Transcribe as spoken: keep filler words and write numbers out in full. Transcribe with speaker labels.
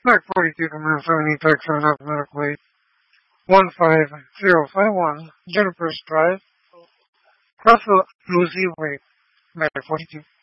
Speaker 1: Black forty-two, Commercial seventy, Texas, Medical Aid, one five zero five one, Jennifer's Drive, Russell Lucy Way, Matter forty-two.